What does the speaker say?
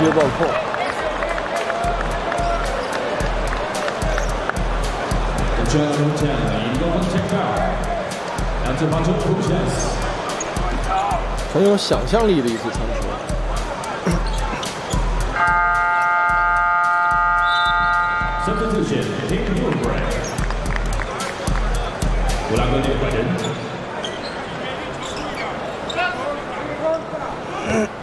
接暴扣。很有想象力的一次传球。 Substitution, Team Uruguay. 布拉格内换人。